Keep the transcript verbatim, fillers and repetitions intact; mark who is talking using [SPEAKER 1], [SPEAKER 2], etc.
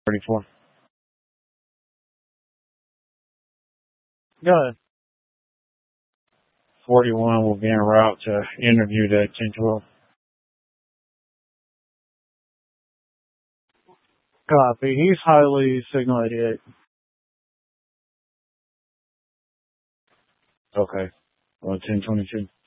[SPEAKER 1] thirty-four.
[SPEAKER 2] Good.
[SPEAKER 1] forty-one will be en route to interview the ten twelve.
[SPEAKER 2] Copy. He's highly signal eighty-eight.
[SPEAKER 1] Okay. Well, ten twenty-two.